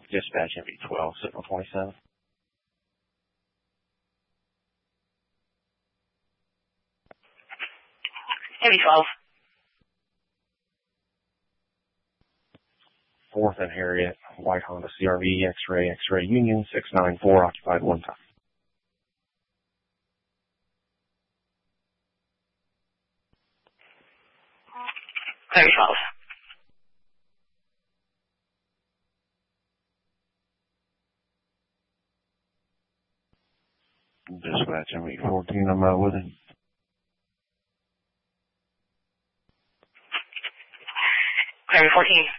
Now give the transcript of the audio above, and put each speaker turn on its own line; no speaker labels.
Dispatch MV12, Signal 27.
MV12.
4th and Harriet, White Honda CRV, X-Ray, X-Ray Union, 694, occupied 1 time.
MV12.
Dispatch MV14, I'm out with it.
MV14.